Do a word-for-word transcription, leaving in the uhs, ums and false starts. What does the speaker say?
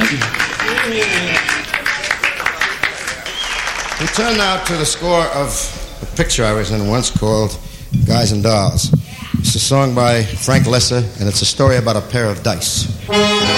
We turn now to the score of a picture I was in once called Guys and Dolls. It's a song by Frank Lesser, and it's a story about a pair of dice.